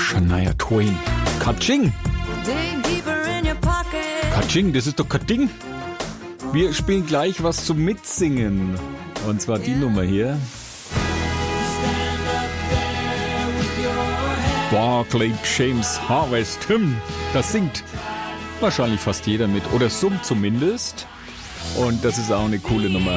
Shania Twain. Kaching. Kaching, das ist doch kein Ding. Wir spielen gleich was zum Mitsingen. Und zwar die Nummer hier. Barclay James Harvest Hymn. Das singt wahrscheinlich fast jeder mit. Oder summt zumindest. Und das ist auch eine coole Nummer.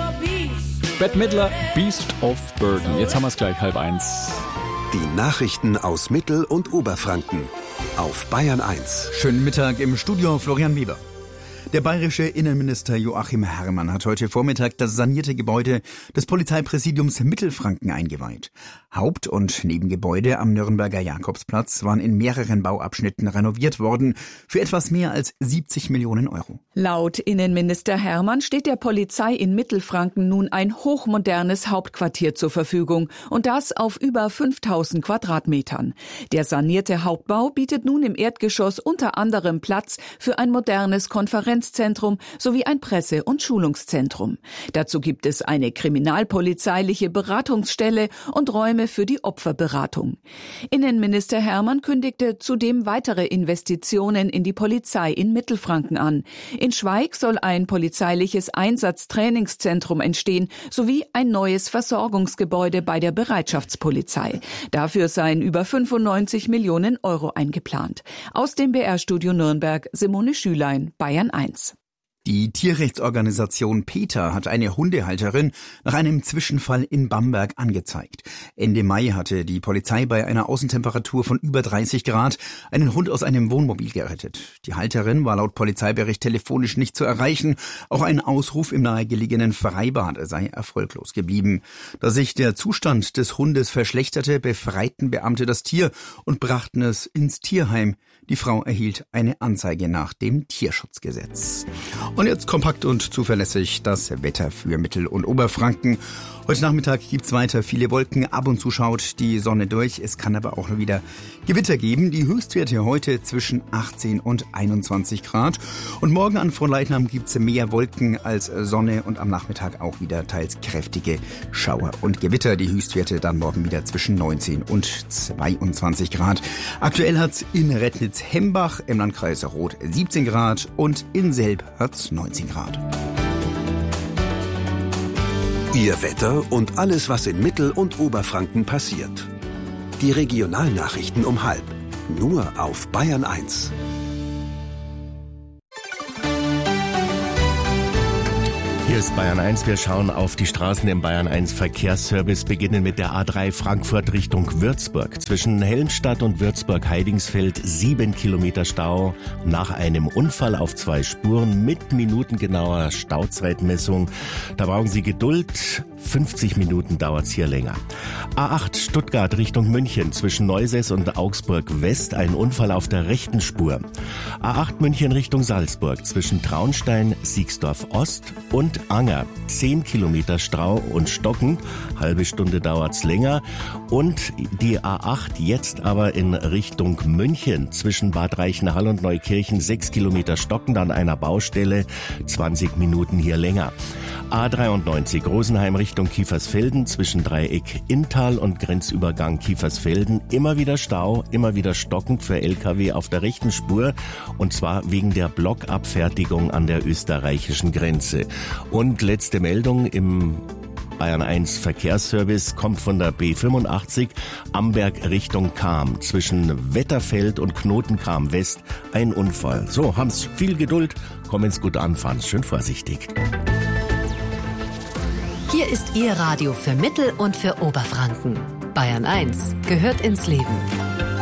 Bette Midler, Beast of Burden. Jetzt haben wir es gleich 12:30. Die Nachrichten aus Mittel- und Oberfranken auf Bayern 1. Schönen Mittag im Studio, Florian Weber. Der bayerische Innenminister Joachim Herrmann hat heute Vormittag das sanierte Gebäude des Polizeipräsidiums Mittelfranken eingeweiht. Haupt- und Nebengebäude am Nürnberger Jakobsplatz waren in mehreren Bauabschnitten renoviert worden für etwas mehr als 70 Millionen Euro. Laut Innenminister Herrmann steht der Polizei in Mittelfranken nun ein hochmodernes Hauptquartier zur Verfügung und das auf über 5000 Quadratmetern. Der sanierte Hauptbau bietet nun im Erdgeschoss unter anderem Platz für ein modernes Konferenzzentrum sowie ein Presse- und Schulungszentrum. Dazu gibt es eine kriminalpolizeiliche Beratungsstelle und Räume für die Opferberatung. Innenminister Herrmann kündigte zudem weitere Investitionen in die Polizei in Mittelfranken an. In Schweig soll ein polizeiliches Einsatztrainingszentrum entstehen, sowie ein neues Versorgungsgebäude bei der Bereitschaftspolizei. Dafür seien über 95 Millionen Euro eingeplant. Aus dem BR-Studio Nürnberg, Simone Schülein, Bayern 1. Die Tierrechtsorganisation PETA hat eine Hundehalterin nach einem Zwischenfall in Bamberg angezeigt. Ende Mai hatte die Polizei bei einer Außentemperatur von über 30 Grad einen Hund aus einem Wohnmobil gerettet. Die Halterin war laut Polizeibericht telefonisch nicht zu erreichen. Auch ein Ausruf im nahegelegenen Freibad sei erfolglos geblieben. Da sich der Zustand des Hundes verschlechterte, befreiten Beamte das Tier und brachten es ins Tierheim. Die Frau erhielt eine Anzeige nach dem Tierschutzgesetz. Und jetzt kompakt und zuverlässig das Wetter für Mittel- und Oberfranken. Heute Nachmittag gibt's weiter viele Wolken, ab und zu schaut die Sonne durch. Es kann aber auch wieder Gewitter geben. Die Höchstwerte heute zwischen 18 und 21 Grad. Und morgen an Fronleichnam gibt's mehr Wolken als Sonne und am Nachmittag auch wieder teils kräftige Schauer und Gewitter. Die Höchstwerte dann morgen wieder zwischen 19 und 22 Grad. Aktuell hat's in Rednitz-Hembach im Landkreis Roth 17 Grad und in Selb hat's 19 Grad. Ihr Wetter und alles, was in Mittel- und Oberfranken passiert. Die Regionalnachrichten um 12:30. Nur auf Bayern 1. Hier ist Bayern 1. Wir schauen auf die Straßen im Bayern 1 Verkehrsservice. Beginnen mit der A3 Frankfurt Richtung Würzburg. Zwischen Helmstadt und Würzburg-Heidingsfeld 7 Kilometer Stau nach einem Unfall auf 2 Spuren mit minutengenauer Stauzeitmessung. Da brauchen Sie Geduld. 50 Minuten dauert's hier länger. A8 Stuttgart Richtung München. Zwischen Neusäß und Augsburg West ein Unfall auf der rechten Spur. A8 München Richtung Salzburg. Zwischen Traunstein, Siegsdorf Ost und Anger. 10 Kilometer Stau und stockend. Halbe Stunde dauert's länger. Und die A8 jetzt aber in Richtung München. Zwischen Bad Reichenhall und Neukirchen 6 Kilometer stockend an einer Baustelle. 20 Minuten hier länger. A93 Rosenheim Richtung Kiefersfelden. Zwischen Dreieck Inntal und Grenzübergang Kiefersfelden. Immer wieder Stau, immer wieder stockend für LKW auf der rechten Spur. Und zwar wegen der Blockabfertigung an der österreichischen Grenze. Und letzte Meldung im Bayern 1 Verkehrsservice kommt von der B85 Amberg Richtung Cham. Zwischen Wetterfeld und Knotenkam West ein Unfall. So, haben's viel Geduld, kommen's gut an, fahren's schön vorsichtig. Hier ist Ihr Radio für Mittel- und für Oberfranken. Bayern 1 gehört ins Leben.